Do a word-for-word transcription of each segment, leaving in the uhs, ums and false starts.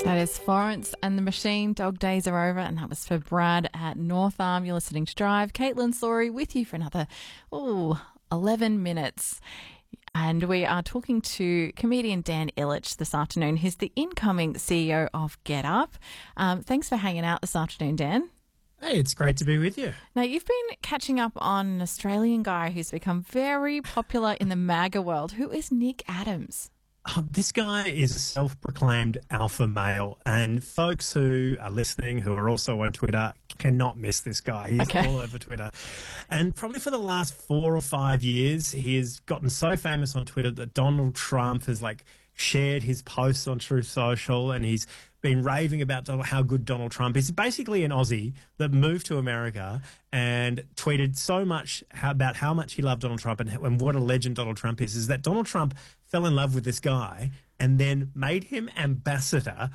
That is Florence and the Machine. Dog days are over, and that was for Brad at North Arm. You're listening to Drive. Caitlin Sawrey with you for another, oh, eleven minutes. And we are talking to comedian Dan Ilic this afternoon. He's the incoming C E O of GetUp. Um, thanks for hanging out this afternoon, Dan. Hey, it's great to be with you. Now, you've been catching up on an Australian guy who's become very popular in the MAGA world. Who is Nick Adams? Uh, this guy is a self-proclaimed alpha male, and folks who are listening, who are also on Twitter, cannot miss this guy. He's Okay. all over Twitter. And probably for the last four or five years, he has gotten so famous on Twitter that Donald Trump has, like, shared his posts on Truth Social, and he's been raving about Donald, how good Donald Trump is. Basically an Aussie that moved to America and tweeted so much how, about how much he loved Donald Trump and, and what a legend Donald Trump is, is that Donald Trump fell in love with this guy and then made him ambassador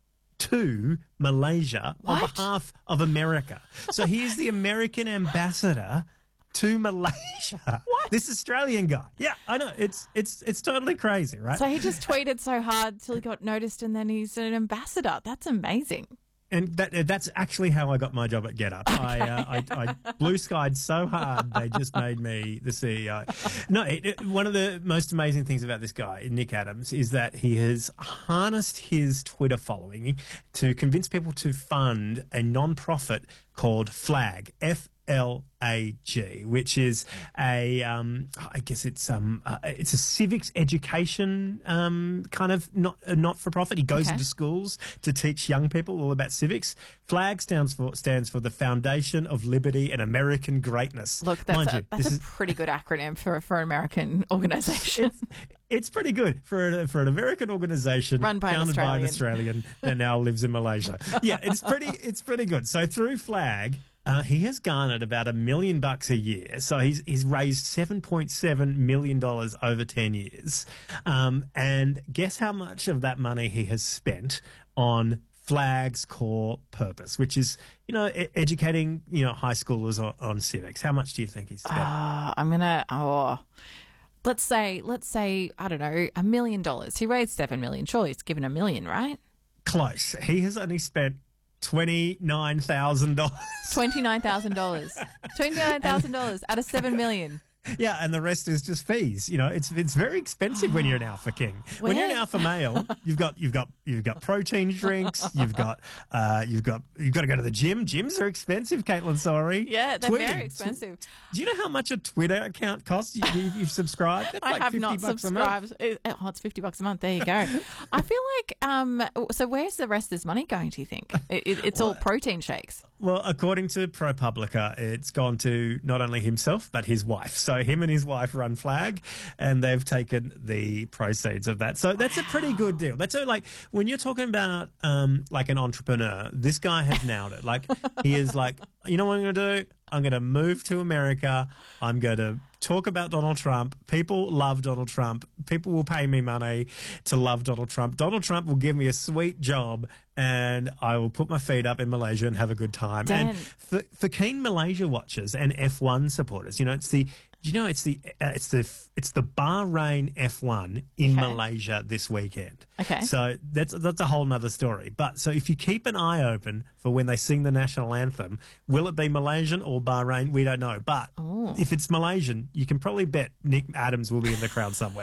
to Malaysia What? on behalf of America. So he is the American ambassador to Malaysia. What? This Australian guy. Yeah, I know. It's it's it's totally crazy, right? So he just tweeted so hard till he got noticed, and then he's an ambassador. That's amazing. And that that's actually how I got my job at GetUp. I, uh, I I blue skied so hard they just made me the C E O. No, it, it, one of the most amazing things about this guy, Nick Adams, is that he has harnessed his Twitter following to convince people to fund a non-profit called Flag, F L A G, which is a, um, I guess it's um, uh, it's a civics education um, kind of not uh, not for profit. He goes Okay. into schools to teach young people all about civics. FLAG stands for stands for the Foundation of Liberty and American Greatness. Look, that's Mind a, you, that's this a is- pretty good acronym for for an American organisation. it's, it's pretty good for an, for an American organisation Run by an founded by an Australian. Australian that now lives in Malaysia. Yeah, it's pretty it's pretty good. So through Flag, uh, he has garnered about a million bucks a year. So he's he's raised seven point seven million dollars over ten years. Um, and guess how much of that money he has spent on Flag's core purpose, which is, you know, e- educating, you know, high schoolers on, on civics. How much do you think he's spent? Uh, I'm gonna oh, let's say let's say I don't know a million dollars. He raised seven million. Surely he's given a million, right? Close. He has only spent twenty-nine thousand dollars. Twenty nine thousand dollars. Twenty nine thousand dollars out of seven million. Yeah, and the rest is just fees. You know, it's it's very expensive when you're an alpha king. When you're an Where- alpha male, you've got you've got you've got protein drinks. You've got uh, you've got you've got to go to the gym. Gyms are expensive, Caitlin. Sorry. Yeah, they're Twitter- very expensive. Do you know how much a Twitter account costs? You, you, you've subscribed. That's I like have fifty not bucks a month. subscribed. It- Oh, it's fifty bucks a month. There you go. I feel like um. So where's the rest of this money going? Do you think it, it, it's all protein shakes? Well, according to ProPublica, it's gone to not only himself, but his wife. So him and his wife run Flag, and they've taken the proceeds of that. So that's a pretty good deal. That's a, like, when you're talking about um, like an entrepreneur, this guy has nailed it. Like, he is like, you know what I'm going to do? I'm going to move to America. I'm going to talk about Donald Trump. People love Donald Trump. People will pay me money to love Donald Trump. Donald Trump will give me a sweet job, and I will put my feet up in Malaysia and have a good time. Dan. And for, for keen Malaysia watchers and F one supporters, you know, it's the you know it's the uh, it's the it's the Bahrain F one in Okay. Malaysia this weekend. Okay. So that's that's a whole nother story. But so if you keep an eye open for when they sing the national anthem, will it be Malaysian or Bahrain? We don't know. But Oh. if it's Malaysian, you can probably bet Nick Adams will be in the crowd somewhere.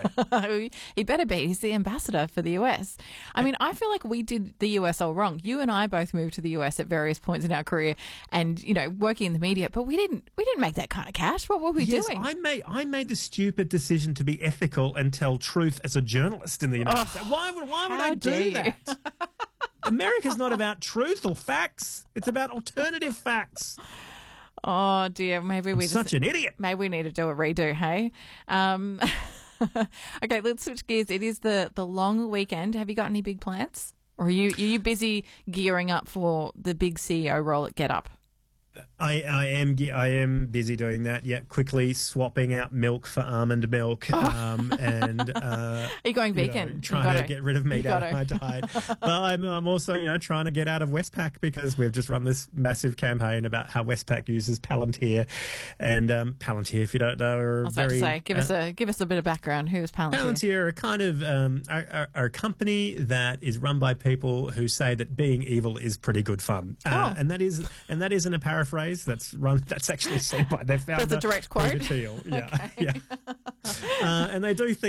He better be. He's the ambassador for the U S. I mean, I feel like we did the U S all wrong. You and I both moved to the U S at various points in our career, and you know, working in the media. But we didn't. We didn't make that kind of cash. What were we Yes, doing? I made I made the stupid decision to be ethical and tell truth as a journalist in the United States. Why would why would how I dare do you. that? America's not about truth or facts. It's about alternative facts. Oh dear. Maybe we I'm just such an idiot. maybe we need to do a redo. Hey. Um, okay, let's switch gears. It is the the long weekend. Have you got any big plans, or are you are you busy gearing up for the big C E O role at GetUp? I, I am ge- I am busy doing that. Yeah, quickly swapping out milk for almond milk, um, and uh, Are you going you know, vegan? You trying gotta. to get rid of meat You out of gotta. my diet. But I'm, I'm also you know trying to get out of Westpac because we've just run this massive campaign about how Westpac uses Palantir, and um, Palantir, if you don't know, are I was about very to say, give uh, us a give us a bit of background. Who is Palantir? Palantir are kind of um, are, are, are a company that is run by people who say that being evil is pretty good fun, uh, Oh. and that is and that isn't a paraphrase. That's run. That's actually said by their founder. That's a direct quote? Peter Thiel. Yeah, Okay. yeah. Uh, and they do things.